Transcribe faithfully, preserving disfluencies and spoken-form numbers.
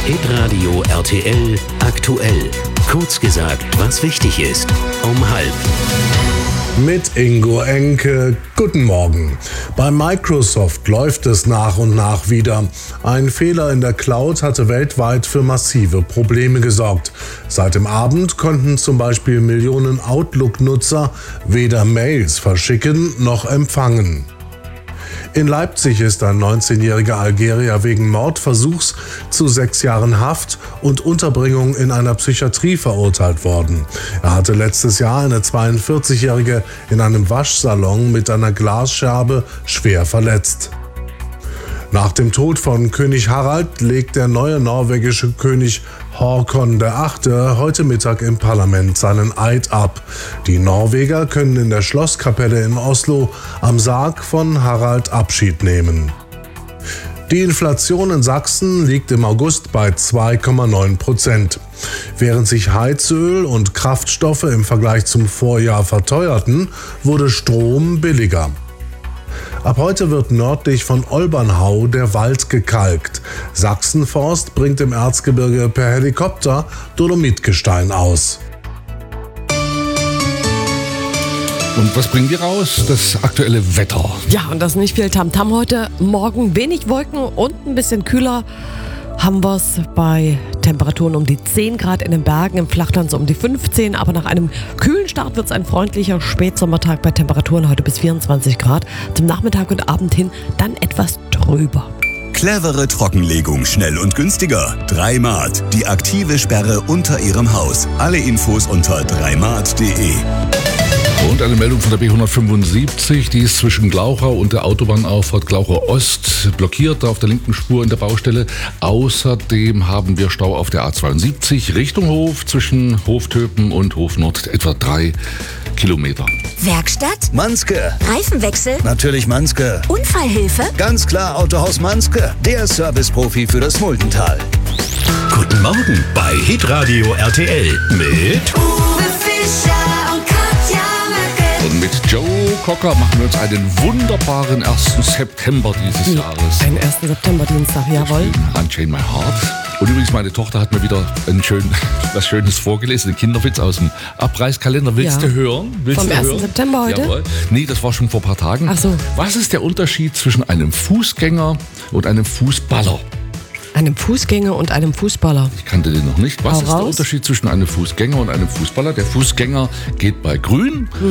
Hitradio R T L aktuell. Kurz gesagt, was wichtig ist. Um halb. Mit Ingo Enke. Guten Morgen. Bei Microsoft läuft es nach und nach wieder. Ein Fehler in der Cloud hatte weltweit für massive Probleme gesorgt. Seit dem Abend konnten zum Beispiel Millionen Outlook-Nutzer weder Mails verschicken noch empfangen. In Leipzig ist ein neunzehnjähriger Algerier wegen Mordversuchs zu sechs Jahren Haft und Unterbringung in einer Psychiatrie verurteilt worden. Er hatte letztes Jahr eine zweiundvierzigjährige in einem Waschsalon mit einer Glasscherbe schwer verletzt. Nach dem Tod von König Harald legt der neue norwegische König Håkon der Achte heute Mittag im Parlament seinen Eid ab. Die Norweger können in der Schlosskapelle in Oslo am Sarg von Harald Abschied nehmen. Die Inflation in Sachsen liegt im August bei zwei Komma neun Prozent. Während sich Heizöl und Kraftstoffe im Vergleich zum Vorjahr verteuerten, wurde Strom billiger. Ab heute wird nördlich von Olbernhau der Wald gekalkt. Sachsenforst bringt im Erzgebirge per Helikopter Dolomitgestein aus. Und was bringen wir raus? Das aktuelle Wetter. Ja, und das nicht viel Tamtam heute. Morgen wenig Wolken und ein bisschen kühler haben wir es bei Temperaturen um die zehn Grad in den Bergen, im Flachland so um die fünfzehn. Aber nach einem kühlen Start wird es ein freundlicher Spätsommertag bei Temperaturen heute bis vierundzwanzig Grad. Zum Nachmittag und Abend hin dann etwas trüber. Clevere Trockenlegung, schnell und günstiger. Dreimat, die aktive Sperre unter Ihrem Haus. Alle Infos unter dreimat punkt de. Und eine Meldung von der B hundertfünfundsiebzig, die ist zwischen Glauchau und der Autobahnauffahrt Glauchau Ost blockiert, auf der linken Spur in der Baustelle. Außerdem haben wir Stau auf der A zweiundsiebzig Richtung Hof zwischen Hoftöpen und Hof Nord, etwa drei Kilometer. Werkstatt? Manske. Reifenwechsel? Natürlich Manske. Unfallhilfe? Ganz klar Autohaus Manske. Der Serviceprofi für das Muldental. Guten Morgen bei Hitradio R T L mit Uwe Fischer und Katja Möcke. Und mit Joe Cocker machen wir uns einen wunderbaren ersten September dieses Jahres. Einen ersten September-Dienstag, jawohl. Unchain My Heart. Und übrigens, meine Tochter hat mir wieder ein schön, was Schönes vorgelesen, einen Kinderwitz aus dem Abreißkalender. Willst Ja. du hören? Willst Vom du ersten hören? September heute? Jawohl. Nee, das war schon vor ein paar Tagen. Ach so. Was ist der Unterschied zwischen einem Fußgänger und einem Fußballer? Einem Fußgänger und einem Fußballer. Ich kannte den noch nicht. Was Hau ist der raus. Unterschied zwischen einem Fußgänger und einem Fußballer? Der Fußgänger geht bei Grün